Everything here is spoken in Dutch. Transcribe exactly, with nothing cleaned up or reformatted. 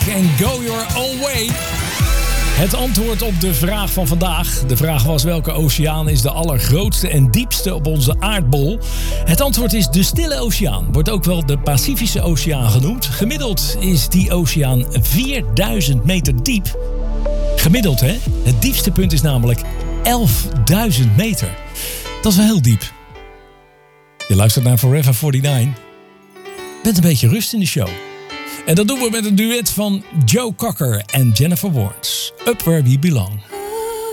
en Go Your Own Way. Het antwoord op de vraag van vandaag. De vraag was: welke oceaan is de allergrootste en diepste op onze aardbol? Het antwoord is de Stille Oceaan. Wordt ook wel de Pacifische Oceaan genoemd. Gemiddeld is die oceaan vierduizend meter diep. Gemiddeld, hè? Het diepste punt is namelijk elfduizend meter. Dat is wel heel diep. Je luistert naar Forever negenenveertig. Met een beetje rust in de show. En dat doen we met een duet van Joe Cocker en Jennifer Warnes. Up Where We Belong.